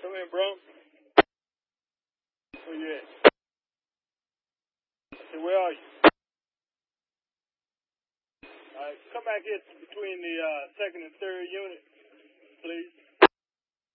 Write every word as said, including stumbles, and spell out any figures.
Come in, bro. Where you at? I said, where are you? All right, come back here between the uh, second and third unit, please.